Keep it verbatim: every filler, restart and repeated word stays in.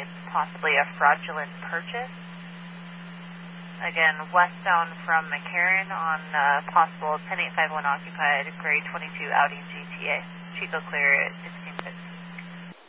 it's possibly a fraudulent purchase. Again, westbound from McCarran on uh, possible ten eight five one occupied, grade twenty-two Audi G T A. Chico clear at